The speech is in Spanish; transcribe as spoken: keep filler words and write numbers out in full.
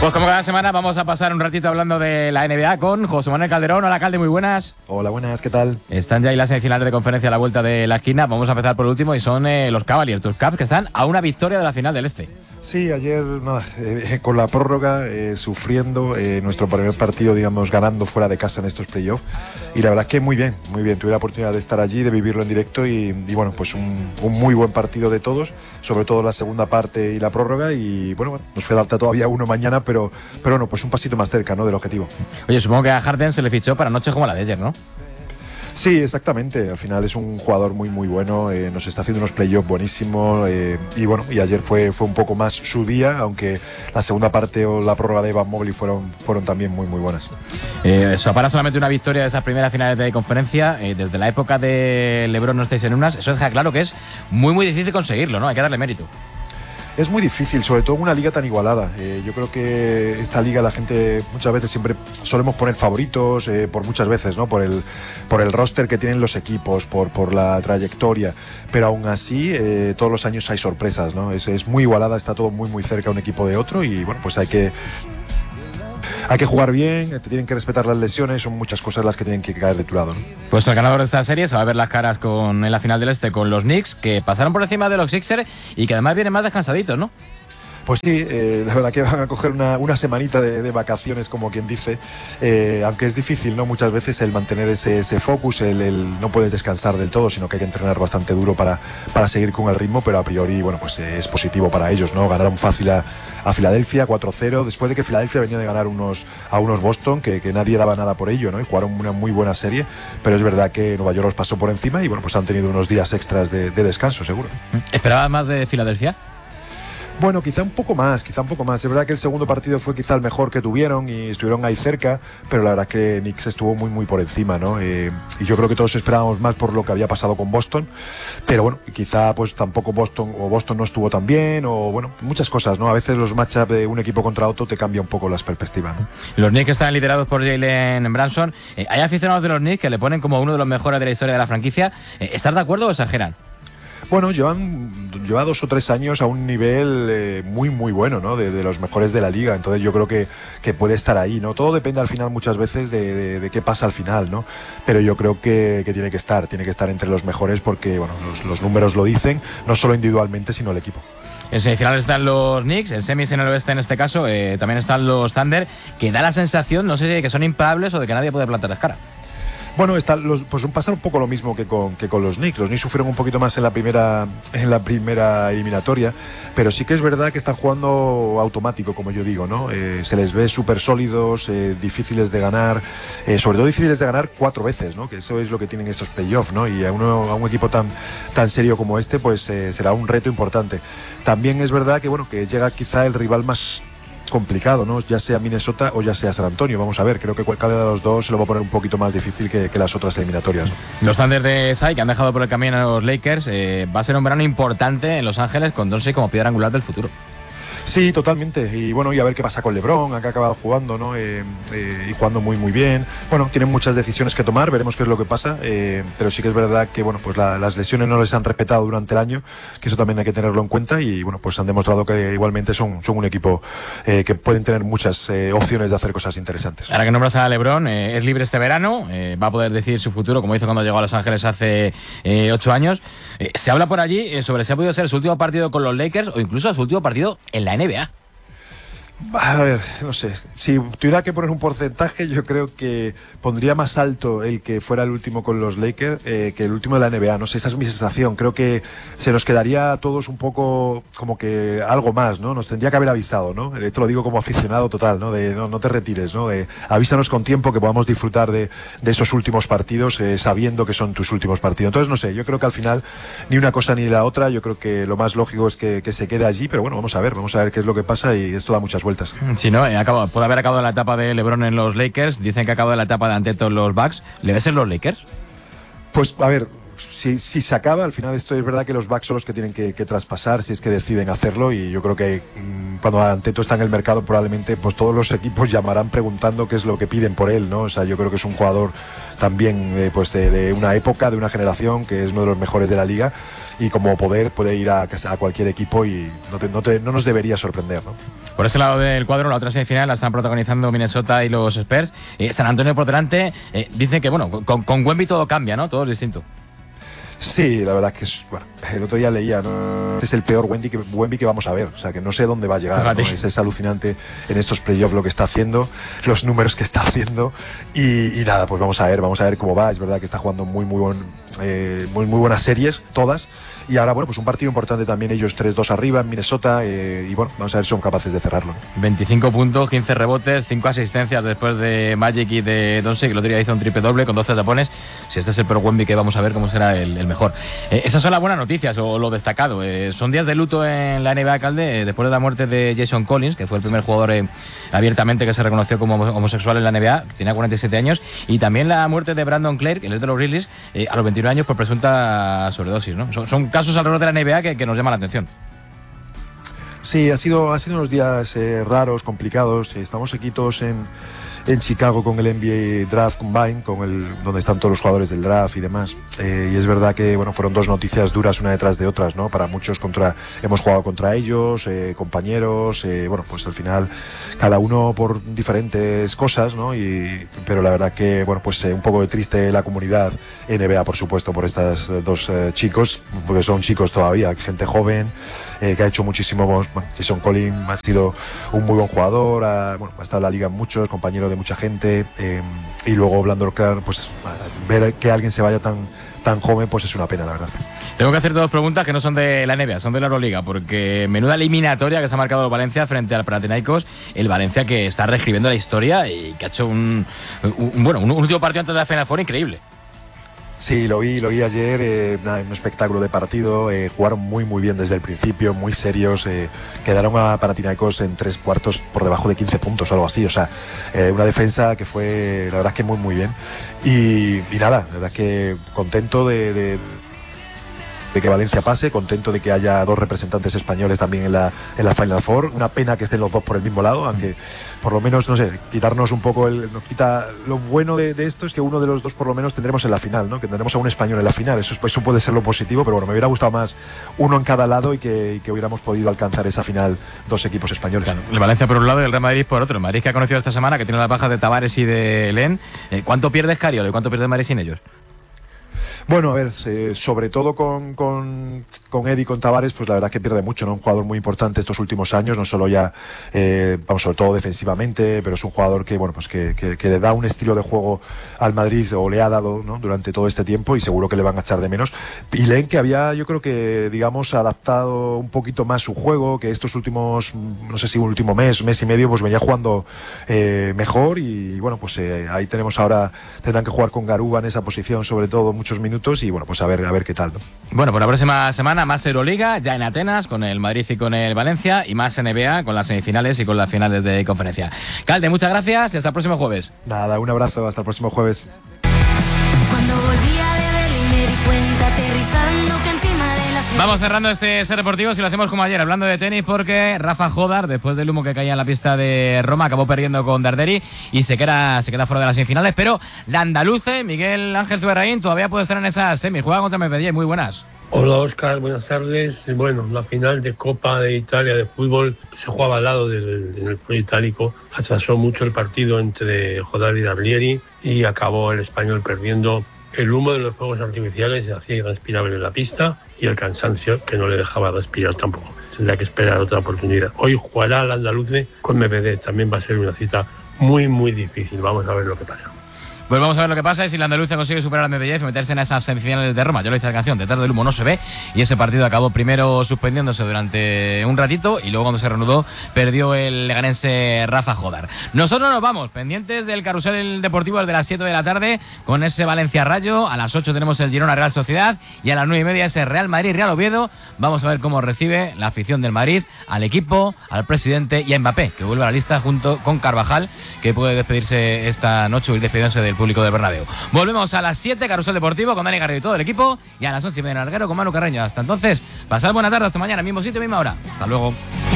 Pues como cada semana vamos a pasar un ratito hablando de la N B A con José Manuel Calderón. Hola, Calde, muy buenas. Hola, buenas, ¿qué tal? Están ya ahí las semifinales de conferencia a la vuelta de la esquina. Vamos a empezar por el último y son eh, los Cavaliers, tus Caps, que están a una victoria de la final del Este. Sí, ayer nada, eh, con la prórroga, eh, sufriendo eh, nuestro primer partido, digamos, ganando fuera de casa en estos playoffs. Y la verdad es que muy bien, muy bien. Tuve la oportunidad de estar allí, de vivirlo en directo y, y bueno, pues un, un muy buen partido de todos, sobre todo la segunda parte y la prórroga. Y bueno, bueno nos falta todavía uno mañana, pero, pero no, pues un pasito más cerca, ¿no?, del objetivo. Oye, supongo que a Harden se le fichó para noches como la de ayer, ¿no? Sí, exactamente. Al final es un jugador muy muy bueno, eh, nos está haciendo unos playoffs buenísimos eh, y bueno, y ayer fue, fue un poco más su día, aunque la segunda parte o la prórroga de Evan Mobley fueron, fueron también muy muy buenas. Eh, eso para solamente una victoria de esas primeras finales de conferencia, eh, desde la época de LeBron no estáis en unas, eso deja claro que es muy muy difícil conseguirlo, ¿no? Hay que darle mérito. Es muy difícil, sobre todo en una liga tan igualada. Eh, yo creo que esta liga la gente muchas veces siempre solemos poner favoritos, eh, por muchas veces, ¿no? Por el, por el roster que tienen los equipos, por, por la trayectoria. Pero aún así, eh, todos los años hay sorpresas, ¿no? Es, es muy igualada, está todo muy muy cerca un equipo de otro y bueno, pues hay que... Hay que jugar bien, te tienen que respetar las lesiones, son muchas cosas las que tienen que caer de tu lado, ¿no? Pues el ganador de esta serie se va a ver las caras con, en la final del Este con los Knicks, que pasaron por encima de los Sixers y que además vienen más descansaditos, ¿no? Pues sí, eh, la verdad que van a coger una, una semanita de, de vacaciones, como quien dice, eh, aunque es difícil, ¿no? Muchas veces el mantener ese, ese focus, el, el no puedes descansar del todo, sino que hay que entrenar bastante duro para, para seguir con el ritmo, pero a priori, bueno, pues eh, es positivo para ellos, ¿no? Ganaron fácil a, a Filadelfia, cuatro cero, después de que Filadelfia venía de ganar unos, a unos Boston, que, que nadie daba nada por ello, ¿no? Y jugaron una muy buena serie, pero es verdad que Nueva York los pasó por encima y, bueno, pues han tenido unos días extras de, de descanso, seguro. ¿Esperabas más de Filadelfia? Bueno, quizá un poco más, quizá un poco más. Es verdad que el segundo partido fue quizá el mejor que tuvieron y estuvieron ahí cerca, pero la verdad que Knicks estuvo muy muy por encima, ¿no? Eh, y yo creo que todos esperábamos más por lo que había pasado con Boston, pero bueno, quizá pues tampoco Boston o Boston no estuvo tan bien o bueno, muchas cosas, ¿no? A veces los matchups de un equipo contra otro te cambia un poco las perspectivas, ¿no? Los Knicks están liderados por Jalen Brunson. Eh, hay aficionados de los Knicks que le ponen como uno de los mejores de la historia de la franquicia. Eh, ¿Estás de acuerdo o exageran? Bueno, llevan lleva dos o tres años a un nivel eh, muy muy bueno, ¿no? De, de los mejores de la liga, entonces yo creo que, que puede estar ahí, ¿no? Todo depende al final muchas veces de, de, de qué pasa al final, ¿no? Pero yo creo que, que tiene que estar, tiene que estar entre los mejores porque, bueno, los, los números lo dicen, no solo individualmente, sino el equipo. En semifinales están los Knicks, en semis en el oeste en este caso, eh, también están los Thunder, que da la sensación, no sé si de que son imparables o de que nadie puede plantarles cara. Bueno, está los, pues pasa un poco lo mismo que con, que con los Knicks. Los Knicks sufrieron un poquito más en la primera en la primera eliminatoria, pero sí que es verdad que están jugando automático, como yo digo, ¿no? Eh, se les ve súper sólidos, eh, difíciles de ganar, eh, sobre todo difíciles de ganar cuatro veces, ¿no? Que eso es lo que tienen estos playoffs, ¿no? Y a, uno, a un equipo tan, tan serio como este, pues eh, será un reto importante. También es verdad que, bueno, que llega quizá el rival más complicado, ¿no? Ya sea Minnesota o ya sea San Antonio. Vamos a ver, creo que cualquiera de los dos se lo va a poner un poquito más difícil que, que las otras eliminatorias. Los Thunder de Sai, que han dejado por el camino a los Lakers, eh, va a ser un verano importante en Los Ángeles con Doncic como piedra angular del futuro. Sí, totalmente. Y bueno, y a ver qué pasa con LeBron, que ha acabado jugando, ¿no? Eh, eh, y jugando muy, muy bien. Bueno, tienen muchas decisiones que tomar, veremos qué es lo que pasa. Eh, pero sí que es verdad que, bueno, pues la, las lesiones no les han respetado durante el año, que eso también hay que tenerlo en cuenta. Y bueno, pues han demostrado que igualmente son, son un equipo eh, que pueden tener muchas eh, opciones de hacer cosas interesantes. Ahora que nombras a LeBron, eh, es libre este verano, eh, va a poder decidir su futuro, como hizo cuando llegó a Los Ángeles hace eh, ocho años. Eh, se habla por allí eh, sobre si ha podido ser su último partido con los Lakers o incluso su último partido en la N B A. A ver, no sé, si tuviera que poner un porcentaje, yo creo que pondría más alto el que fuera el último con los Lakers eh, que el último de la N B A. No sé, esa es mi sensación. Creo que se nos quedaría a todos un poco como que algo más, ¿no? Nos tendría que haber avisado, ¿no? Esto lo digo como aficionado total, ¿no? De no, no te retires, ¿no? De avísanos con tiempo que podamos disfrutar de, de esos últimos partidos eh, sabiendo que son tus últimos partidos. Entonces, no sé, yo creo que al final ni una cosa ni la otra. Yo creo que lo más lógico es que, que se quede allí, pero bueno, vamos a ver, vamos a ver qué es lo que pasa y esto da muchas vueltas. Si no, eh, acaba, puede haber acabado la etapa de LeBron en los Lakers. Dicen que ha acabado la etapa de Antetokounmpo en los Bucks. ¿Le ves en los Lakers? Pues a ver, si, si se acaba, al final esto es verdad que los Bucks son los que tienen que, que traspasar si es que deciden hacerlo, y yo creo que mmm, cuando Antetokounmpo está en el mercado probablemente pues todos los equipos llamarán preguntando qué es lo que piden por él, ¿no? O sea, yo creo que es un jugador también eh, pues de, de una época, de una generación, que es uno de los mejores de la liga, y como poder puede ir a, a cualquier equipo y no, te, no, te, no nos debería sorprender, ¿no? Por ese lado del cuadro, la otra semifinal la están protagonizando Minnesota y los Spurs. Eh, San Antonio por delante. Eh, dicen que, bueno, con, con Wemby todo cambia, ¿no? Todo es distinto. Sí, la verdad que es, bueno, el otro día leía, ¿no? Este es el peor Wemby que, Wemby que vamos a ver, o sea, que no sé dónde va a llegar, ¿no? es, es alucinante en estos playoffs lo que está haciendo, los números que está haciendo y, y nada, pues vamos a ver, vamos a ver cómo va. Es verdad que está jugando muy muy, buen, eh, muy, muy buenas series, todas, y ahora, bueno, pues un partido importante también, ellos tres dos arriba en Minnesota, eh, y bueno, vamos a ver si son capaces de cerrarlo. veinticinco puntos, quince rebotes, cinco asistencias después de Magic y de Doncic, que el otro día hizo un triple doble con doce tapones. Si este es el peor Wemby que vamos a ver, cómo será el, el mejor. Eh, esas son las buenas noticias o lo destacado. Eh, son días de luto en la N B A, Calde, eh, después de la muerte de Jason Collins, que fue el primer jugador eh, abiertamente que se reconoció como homosexual en la N B A, que tenía cuarenta y siete años, y también la muerte de Brandon Clarke, el de los Grizzlies, eh, a los veintiuno años por presunta sobredosis, ¿no? Son, son casos alrededor de la N B A que, que nos llaman la atención. Sí, ha sido, ha sido unos días eh, raros, complicados. Estamos aquí todos en, en Chicago con el N B A Draft Combine, con el, donde están todos los jugadores del draft y demás. Eh, y es verdad que bueno, fueron dos noticias duras una detrás de otras, ¿no? Para muchos contra, hemos jugado contra ellos, eh, compañeros, eh, bueno, pues al final cada uno por diferentes cosas, ¿no? Y, pero la verdad que, bueno, pues eh, un poco de triste la comunidad N B A, por supuesto, por estos eh, dos eh, chicos, porque son chicos todavía, gente joven, eh, que ha hecho muchísimo. Bueno, Jason Collins ha sido un muy buen jugador, ha, bueno, ha estado en la liga muchos, compañero de mucha gente, eh, y luego Brandon Clarke, pues ver que alguien se vaya tan tan joven, pues es una pena, la verdad. Tengo que hacer dos preguntas que no son de la N B A, son de la Euroliga, porque menuda eliminatoria que se ha marcado el Valencia frente al Panathinaikos, el Valencia que está reescribiendo la historia y que ha hecho un, un bueno, un último partido antes de la Final Four increíble. Sí, lo vi, lo vi ayer, eh, nada, un espectáculo de partido, eh, jugaron muy muy bien desde el principio, muy serios, eh, quedaron a Panathinaikos en tres cuartos por debajo de quince puntos o algo así, o sea, eh, una defensa que fue, la verdad es que muy muy bien, y, y nada, la verdad es que contento de... de de que Valencia pase, contento de que haya dos representantes españoles también en la, en la Final Four. Una pena que estén los dos por el mismo lado, aunque por lo menos, no sé, quitarnos un poco el... Nos quita, lo bueno de, de esto es que uno de los dos por lo menos tendremos en la final, ¿no? Que tendremos a un español en la final. Eso, eso puede ser lo positivo, pero bueno, me hubiera gustado más uno en cada lado y que, y que hubiéramos podido alcanzar esa final dos equipos españoles. Claro, el Valencia por un lado y el Real Madrid por otro. El Madrid que ha conocido esta semana, que tiene las bajas de Tavares y de Len. Eh, ¿Cuánto pierde Escariolo y cuánto pierde Madrid sin ellos? Bueno, a ver, eh, sobre todo con, con, con Eddie y con Tavares, pues la verdad que pierde mucho, ¿no? Un jugador muy importante estos últimos años, no solo ya, eh, vamos, sobre todo defensivamente, pero es un jugador que, bueno, pues que, que, que le da un estilo de juego al Madrid, o le ha dado, ¿no? Durante todo este tiempo, y seguro que le van a echar de menos. Y Len, que había, yo creo que, digamos, adaptado un poquito más su juego, que estos últimos, no sé si un último mes, mes y medio, pues venía jugando eh, mejor, y bueno, pues eh, ahí tenemos ahora, tendrán que jugar con Garuba en esa posición, sobre todo muchos minutos. Y bueno, pues a ver, a ver qué tal, ¿no? Bueno, pues la próxima semana más Euroliga, ya en Atenas, con el Madrid y con el Valencia, y más N B A, con las semifinales y con las finales de conferencia. Calde, muchas gracias y hasta el próximo jueves. Nada, un abrazo, hasta el próximo jueves. Cuando volvía de Berlín me di cuenta aterrizando que encima de las... Vamos cerrando este Ser Deportivo, si lo hacemos como ayer, hablando de tenis, porque Rafa Jodar, después del humo que caía en la pista de Roma, acabó perdiendo con Darderi y se queda, se queda fuera de las semifinales, pero la andaluce, Miguel Ángel Zuberraín, todavía puede estar en esas semis. Juega contra Medellín, muy buenas. Hola Óscar, buenas tardes. Bueno, la final de Copa de Italia de fútbol se jugaba al lado del, del pueblo itálico. Atrasó mucho el partido entre Jodar y Darlieri y acabó el español perdiendo. El humo de los fuegos artificiales se hacía irrespirable en la pista y el cansancio que no le dejaba respirar tampoco. Tendrá que esperar otra oportunidad. Hoy jugará el andaluce con M V D. También va a ser una cita muy, muy difícil. Vamos a ver lo que pasa. Pues vamos a ver lo que pasa y si la andaluza consigue superar al Medellín y meterse en esas semifinales de Roma. Yo lo hice la canción, detrás del humo no se ve, y ese partido acabó primero suspendiéndose durante un ratito y luego cuando se reanudó perdió el leganense Rafa Jodar. Nosotros nos vamos, pendientes del carrusel deportivo desde las siete de la tarde con ese Valencia Rayo. A las ocho tenemos el Girona Real Sociedad y a las nueve y media ese Real Madrid Real Oviedo. Vamos a ver cómo recibe la afición del Madrid al equipo, al presidente y a Mbappé, que vuelve a la lista junto con Carvajal, que puede despedirse esta noche o ir despidiéndose del público del Bernabéu. Volvemos a las siete, Carrusel Deportivo con Dani Garrido y todo el equipo, y a las once y media en Alguero con Manu Carreño. Hasta entonces, pasad buena tarde, hasta mañana, mismo sitio, misma hora. Hasta luego.